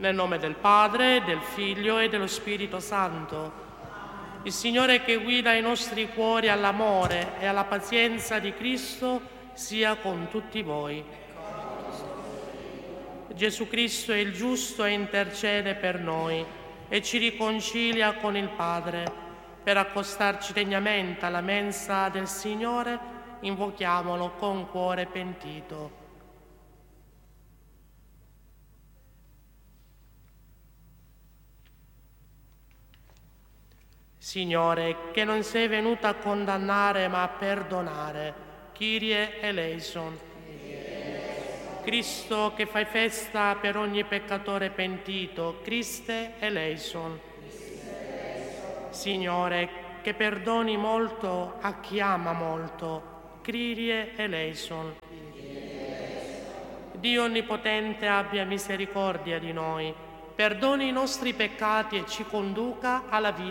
Nel nome del Padre, del Figlio e dello Spirito Santo. Il Signore che guida i nostri cuori all'amore e alla pazienza di Cristo sia con tutti voi. Gesù Cristo è il giusto e intercede per noi e ci riconcilia con il Padre. Per accostarci degnamente alla mensa del Signore, invochiamolo con cuore pentito. Signore, che non sei venuto a condannare ma a perdonare, Kyrie eleison. Cristo, che fai festa per ogni peccatore pentito, Christe eleison. Signore, che perdoni molto a chi ama molto, Kyrie eleison. Dio Onnipotente abbia misericordia di noi, perdoni i nostri peccati e ci conduca alla vita